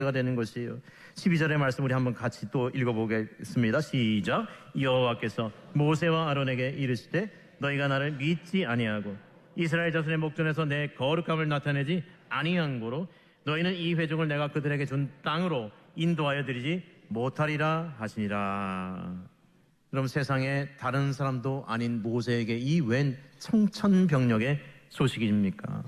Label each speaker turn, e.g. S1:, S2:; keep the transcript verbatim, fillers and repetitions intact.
S1: 가 되는 것이에요. 십이 절의 말씀 우리 한번 같이 또 읽어보겠습니다. 시작. 여호와께서 모세와 아론에게 이르시되 너희가 나를 믿지 아니하고 이스라엘 자손의 목전에서 내 거룩함을 나타내지 아니한 고로 너희는 이 회중을 내가 그들에게 준 땅으로 인도하여 드리지 못하리라 하시니라. 그럼 세상에 다른 사람도 아닌 모세에게 이 웬 청천벽력의 소식입니까?